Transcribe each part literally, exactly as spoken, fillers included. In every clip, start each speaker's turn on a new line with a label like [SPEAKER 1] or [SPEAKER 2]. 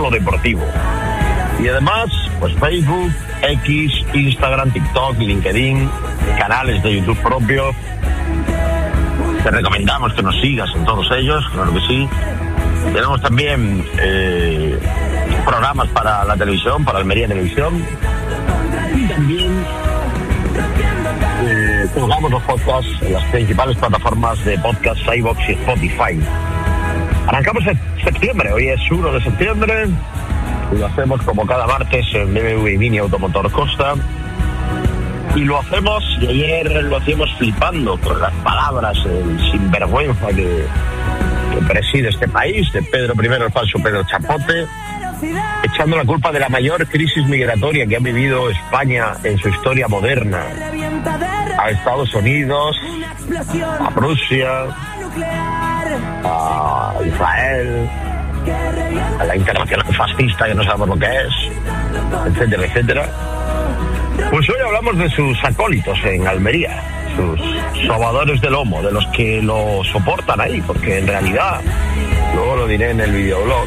[SPEAKER 1] periodismo deportivo. Y además, pues Facebook, X, Instagram, TikTok, LinkedIn, canales de YouTube propios. Te recomendamos que nos sigas en todos ellos, claro que sí. Tenemos también eh, programas para la televisión, para Almería Televisión. Y también eh, colgamos los podcasts en las principales plataformas de podcast, iVoox y Spotify. Arrancamos en septiembre, hoy es uno de septiembre. Y lo hacemos como cada martes en B M W Mini Automotor Costa. Y lo hacemos, y ayer lo hacíamos flipando con las palabras, el sinvergüenza que, que preside este país, de Pedro primero, el falso Pedro Chapote, echando la culpa de la mayor crisis migratoria que ha vivido España en su historia moderna a Estados Unidos, a Rusia, a Israel, a la internacional fascista que no sabemos lo que es, etcétera, etcétera. Pues hoy hablamos de sus acólitos en Almería, sus sobadores de lomo, de los que lo soportan ahí, porque en realidad, luego lo diré en el videoblog,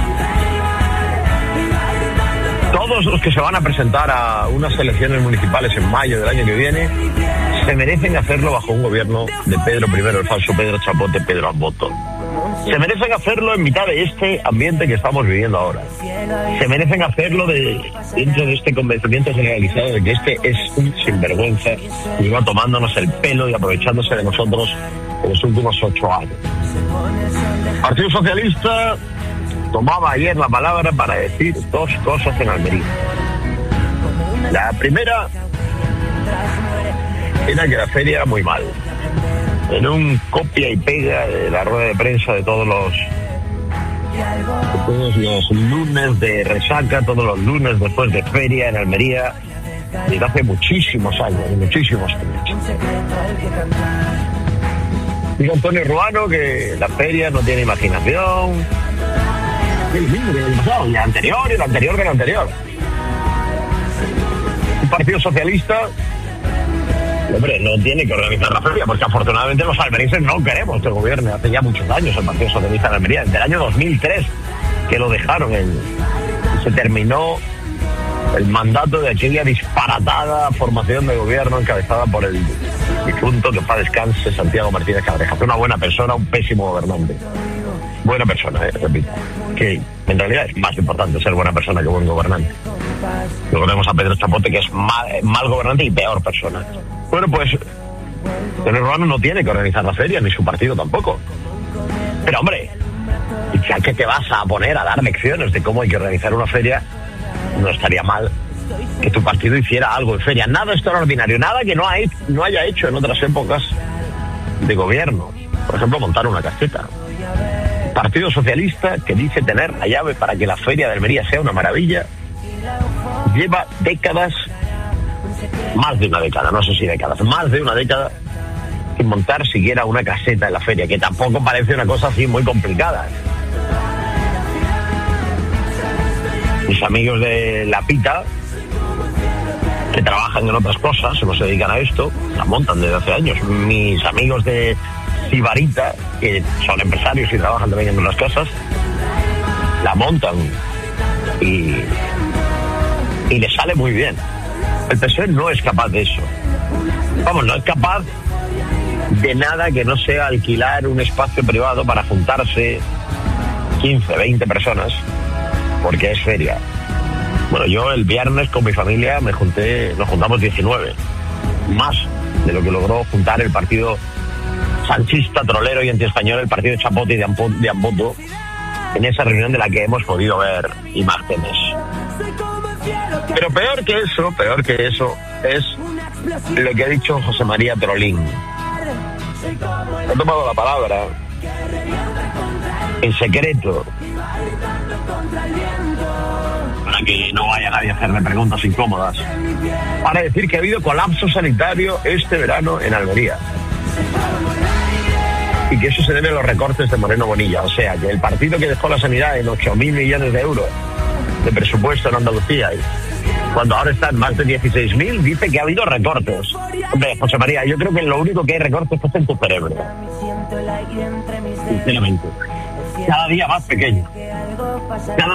[SPEAKER 1] todos los que se van a presentar a unas elecciones municipales en mayo del año que viene se merecen hacerlo bajo un gobierno de Pedro primero, el falso Pedro Chapote, Pedro Amboto. Se merecen hacerlo en mitad de este ambiente que estamos viviendo ahora. Se merecen hacerlo de, dentro de este convencimiento generalizado de que este es un sinvergüenza y va tomándonos el pelo y aprovechándose de nosotros en los últimos ocho años. El Partido Socialista tomaba ayer la palabra para decir dos cosas en Almería. La primera era que la feria era muy mal. En un copia y pega de la rueda de prensa de todos los de todos los lunes de resaca, todos los lunes después de feria en Almería, desde hace muchísimos años, muchísimos años. Dijo Antonio Ruano que la feria no tiene imaginación. Y la anterior, y la anterior, que la anterior. El Partido Socialista, hombre, no tiene que organizar la feria, porque afortunadamente los almerienses no queremos que gobierne. Hace ya muchos años el Partido Socialista en Almería, desde el año dos mil tres, que lo dejaron en, y se terminó el mandato de aquella disparatada formación de gobierno encabezada por el difunto, que para descanse, Santiago Martínez Cabreja. Fue una buena persona, un pésimo gobernante. Buena persona, eh, repito. Que en realidad es más importante ser buena persona que buen gobernante. Luego tenemos a Pedro Chapote, que es mal, mal gobernante y peor persona. Bueno, pues el Ruano no tiene que organizar la feria, ni su partido tampoco. Pero hombre, ya que te vas a poner a dar lecciones de cómo hay que organizar una feria, no estaría mal que tu partido hiciera algo en feria. Nada extraordinario, nada que no, hay, no haya hecho en otras épocas de gobierno. Por ejemplo, montar una caseta. Partido Socialista, que dice tener la llave para que la feria de Almería sea una maravilla, lleva décadas, más de una década, no sé si décadas, más de una década, sin montar siquiera una caseta en la feria, que tampoco parece una cosa así muy complicada. Mis amigos de La Pita, que trabajan en otras cosas, no se dedican a esto, la montan desde hace años. Mis amigos de Sibarita, que son empresarios y trabajan también en otras cosas, la montan y, y les sale muy bien. El P S O E no es capaz de eso. Vamos, no es capaz de nada que no sea alquilar un espacio privado para juntarse quince, veinte personas, porque es feria. Bueno, yo el viernes con mi familia me junté, nos juntamos diecinueve, más de lo que logró juntar el partido sanchista, trolero y antiespañol, el partido de Chapote y de Amboto, en esa reunión de la que hemos podido ver imágenes. Pero peor que eso, peor que eso, es lo que ha dicho José María Trolín. Ha tomado la palabra en secreto, para que no vaya nadie a hacerme preguntas incómodas, para decir que ha habido colapso sanitario este verano en Almería. Y que eso se debe a los recortes de Moreno Bonilla. O sea, que el partido que dejó la sanidad en ocho mil millones de euros de presupuesto en Andalucía, y cuando ahora está en más de dieciséis mil, dice que ha habido recortes. Hombre, José María, yo creo que lo único que hay recortes es en tu cerebro. Sinceramente. Cada día más pequeño. Cada